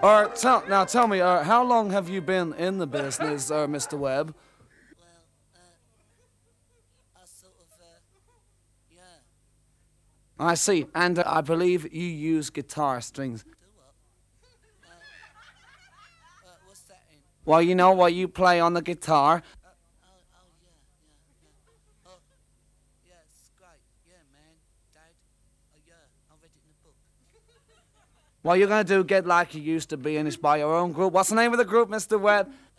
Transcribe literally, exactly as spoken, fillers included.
Uh, tell, now tell me, uh, how long have you been in the business, uh, Mister Webb? Well, uh, I sort of, uh, yeah. I see, and uh, I believe you use guitar strings. Do what? Uh, uh, what's that in? Well, you know what you play on the guitar. Uh, oh, oh, yeah, yeah, yeah. Oh, yeah, it's great. Yeah, man, Dad. Oh, yeah, I read it in the book. What you're gonna do, get like you used to be, and it's by your own group. What's the name of the group, Mister Webb?